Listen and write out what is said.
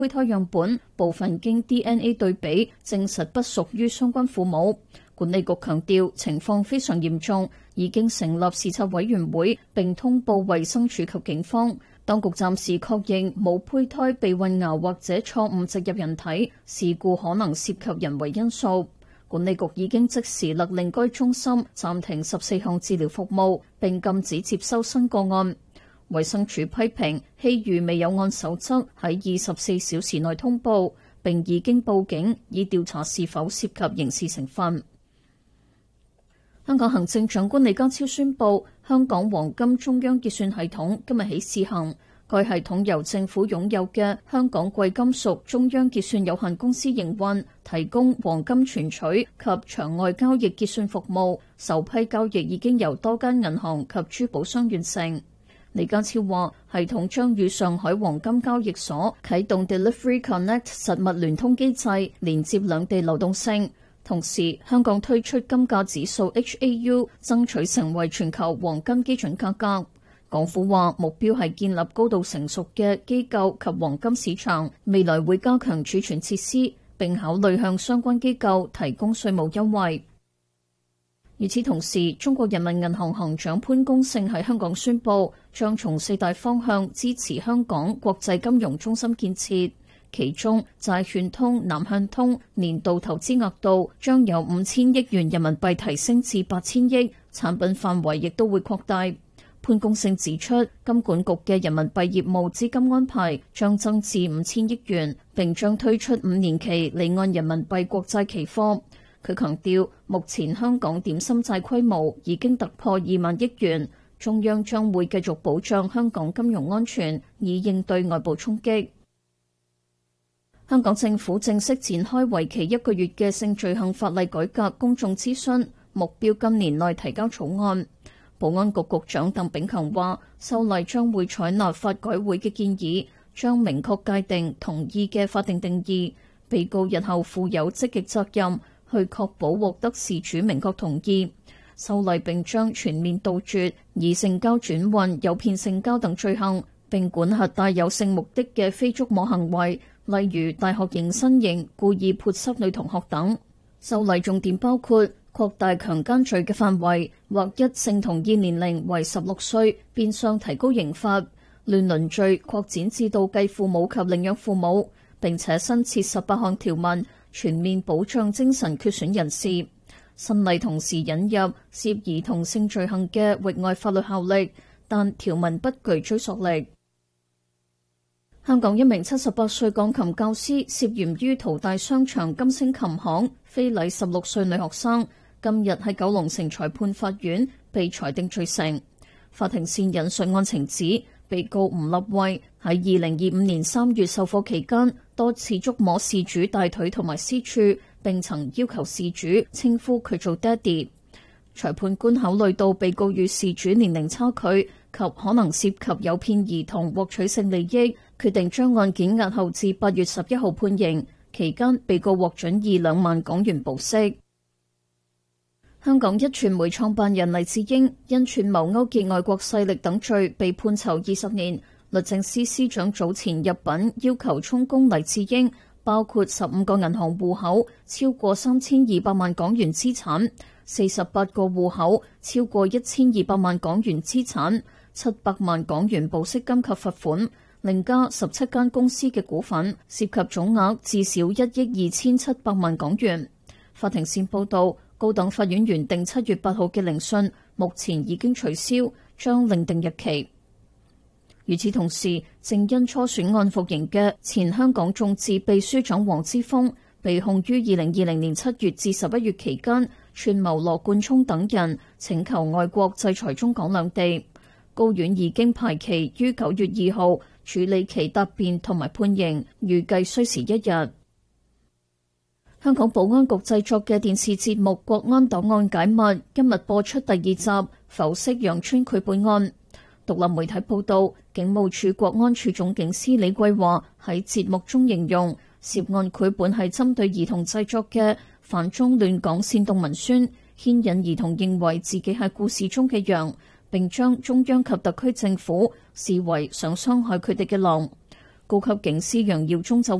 胚胎樣本部分經 DNA 對比證實不屬於相關父母。管理局強調情況非常嚴重，已經成立視察委員會並通報衛生署及警方。當局暫時確認冇胚胎被混淆或者錯誤植入人體，事故可能涉及人為因素。管理局已經即時勒令該中心暫停14項治療服務，並禁止接收新個案。衛生署批評希遇未有按守則喺24小時內通報，並已經報警，以調查是否涉及刑事成分。香港行政長官李家超宣布，香港黃金中央結算系統今日起試行。該系統由政府擁有嘅香港貴金屬中央結算有限公司營運，提供黃金存取及場外交易結算服務。首批交易已經由多間銀行及珠寶商完成。李家超話，系統將與上海黃金交易所啟動 Delivery Connect 實物聯通機制，連接兩地流動性。同時，香港推出金價指數 HAU， 爭取成為全球黃金基準價格。港府話目標係建立高度成熟嘅機構及黃金市場，未來會加強儲存設施，並考慮向相關機構提供稅務優惠。與此同時，中國人民銀行行長潘功勝喺香港宣布，將從4大方向支持香港國際金融中心建設，其中債券通、南向通年度投資額度將由5000億元人民幣提升至8000億，產品範圍亦都會擴大。潘功勝指出，金管局嘅人民幣業務資金安排將增至5000億元，並將推出5年期離岸人民幣國債期貨。佢強調，目前香港點心債規模已經突破2萬億元，中央將會繼續保障香港金融安全，以應對外部衝擊。香港政府正式展開為期1個月嘅性罪行法例改革公眾諮詢，目標今年內提交草案。保安局局長鄧炳強話，修例將會採納法改會嘅建議，將明確界定同意嘅法定定義，被告日後負有積極責任去確保獲得事主明確同意。修例並將全面杜絕以性交轉運、誘騙性交等罪行，並管轄帶有性目的嘅非觸摸行為，例如大學迎新營、故意潑濕女同學等。修例重點包括擴大強姦罪嘅範圍，劃一性同意年齡為16歲，變相提高刑罰；亂倫罪擴展至到繼父母及領養父母，並且新設18項條文，全面保障精神缺損人士。新例同時引入涉兒童性罪行嘅域外法律效力，但條文不具追溯力。香港一名78歲鋼琴教師涉嫌於淘大商場金星琴行非禮16歲女學生，今日喺九龍城裁判法院被裁定罪成。法庭先引述案情指，被告吳立慧喺2025年3月授課期間多次觸摸事主大腿同埋私處，並曾要求事主稱呼佢做爹哋。裁判官考慮到被告與事主年齡差距及可能涉及誘騙兒童獲取性利益，決定將案件押後至8月11號判刑。期間，被告獲准以2萬港元保釋。香港壹傳媒創辦人黎智英因串謀勾結外國勢力等罪被判囚20年。律政司司長早前入稟要求充公黎智英，包括15個銀行戶口、超過3200萬港元資產、48個戶口、超過1200萬港元資產、700萬港元保釋金及罰款，另加17間公司嘅股份，涉及總額至少1億2700萬港元。法庭線報道，高等法院原定7月8號嘅聆訊，目前已經取消，將另定日期。與此同時，正因初選案服刑嘅前香港眾志秘書長黃之鋒，被控於2020年7月至11月期間串謀羅冠聰等人請求外國制裁中港兩地。高院已經排期於9月2號處理其答辯同埋判刑，預計需時1日。香港保安局製作嘅電視節目《國安檔案解密》今日播出第2集，剖析楊村繪本案。獨立媒體報道，警務處國安處總警司李桂華喺節目中形容，涉案繪本係針對兒童製作嘅反中亂港煽動文宣，牽引兒童認為自己係故事中嘅羊，並將中央及特區政府視為想傷害佢哋嘅狼。 高級警司楊耀忠就